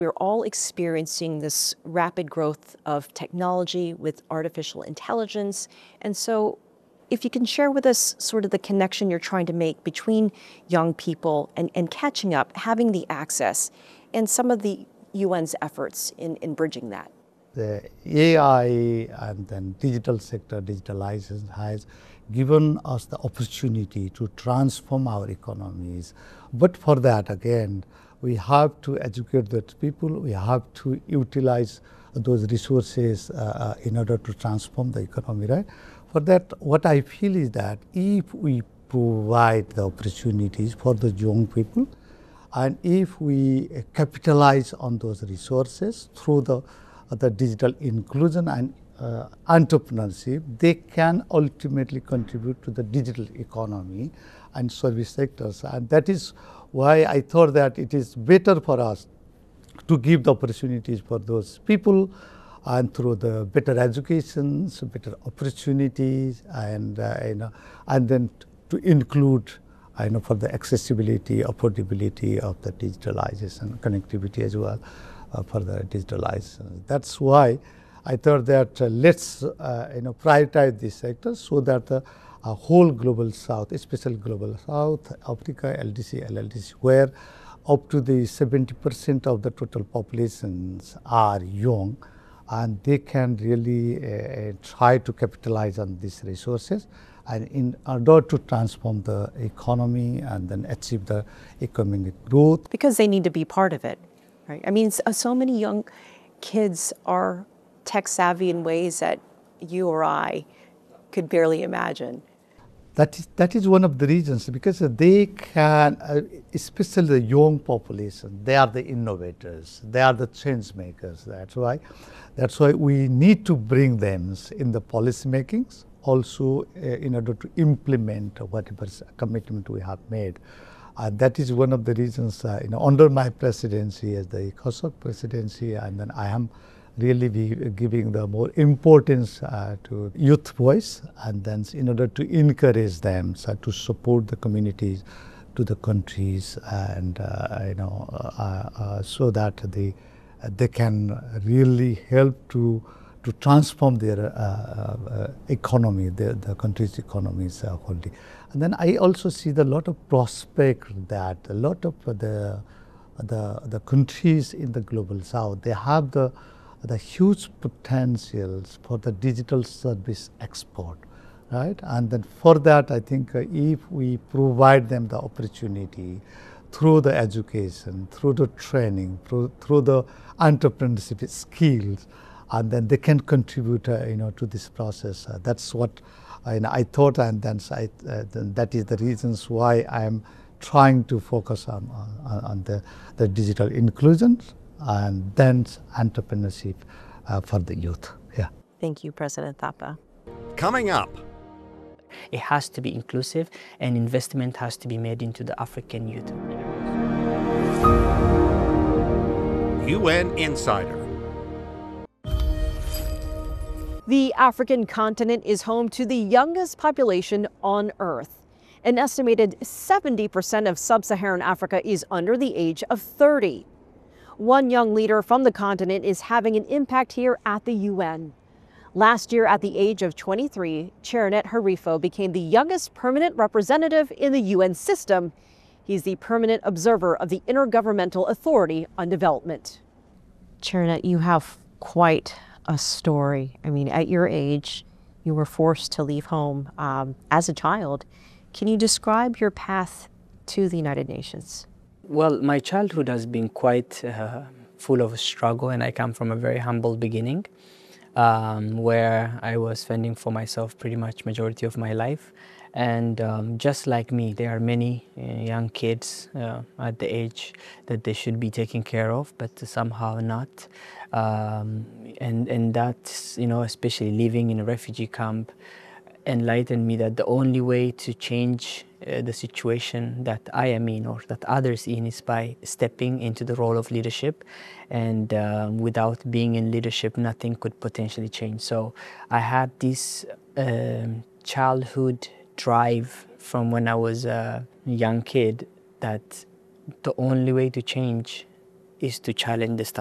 We're all experiencing this rapid growth of technology with artificial intelligence. And so if you can share with us sort of the connection you're trying to make between young people and catching up, having the access, and some of the UN's efforts in bridging that. The AI and then digital sector, digitalization has given us the opportunity to transform our economies. But for that, again, we have to educate the people, we have to utilize those resources in order to transform the economy, right? For that, what I feel is that if we provide the opportunities for the young people, and if we capitalize on those resources through the digital inclusion and entrepreneurship, they can ultimately contribute to the digital economy and service sectors. And that is why I thought that it is better for us to give the opportunities for those people, and through the better education, so better opportunities, and and then to include for the accessibility, affordability of the digitalization, connectivity as well for the digitalization. That's why I thought that let's prioritize this sector so that the whole global south, especially global south, Africa, LDC, LLDC, where up to the 70% of the total populations are young, and they can really try to capitalize on these resources, and in order to transform the economy and then achieve the economic growth. Because they need to be part of it, right? I mean, so many young kids are tech savvy in ways that you or I could barely imagine. That is one of the reasons, because they can, especially the young population, they are the innovators, they are the change makers. That's why we need to bring them in the policy makings, also in order to implement whatever commitment we have made. That is one of the reasons, under my presidency as the ECOSOC presidency, and then I am really giving the more importance to youth voice, and then in order to encourage them to support the communities, to the countries, and so that they can really help to transform their economy, the country's economies wholly. And then I also see a lot of prospect that a lot of the countries in the global south, they have the huge potentials for the digital service export, right? And then for that, I think if we provide them the opportunity through the education, through the training, through the entrepreneurship skills, and then they can contribute, to this process. That's what I thought, and then that is the reasons why I am trying to focus on the digital inclusion and then entrepreneurship for the youth. Yeah. Thank you, President Thapa. Coming up. It has to be inclusive, and investment has to be made into the African youth. UN Insider. The African continent is home to the youngest population on Earth. An estimated 70% of sub-Saharan Africa is under the age of 30. One young leader from the continent is having an impact here at the UN. Last year, at the age of 23, Chernet Harifo became the youngest permanent representative in the UN system. He's the permanent observer of the Intergovernmental Authority on Development. Chernet, you have quite a story. I mean, at your age, you were forced to leave home as a child. Can you describe your path to the United Nations? Well, my childhood has been quite full of struggle, and I come from a very humble beginning where I was fending for myself pretty much majority of my life. And just like me, there are many young kids at the age that they should be taken care of, but somehow not. And that's, especially living in a refugee camp, enlightened me that the only way to change the situation that I am in or that others in is by stepping into the role of leadership. And without being in leadership, nothing could potentially change. So I had this childhood drive from when I was a young kid that the only way to change is to challenge the